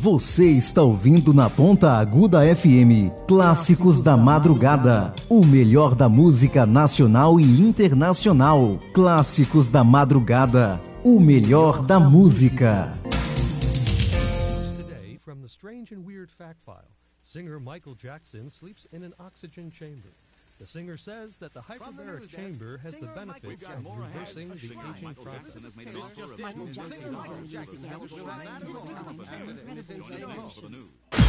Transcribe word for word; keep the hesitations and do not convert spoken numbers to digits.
Você está ouvindo na Ponta Aguda F M, Clássicos da Madrugada, o melhor da música nacional e internacional. Clássicos da Madrugada, o melhor da música. Today, from the strange and weird fact file, singer Michael Jackson sleeps in an oxygen chamber. The singer says that the hyperbaric chamber has the benefits of reversing the aging process. Michael Jackson.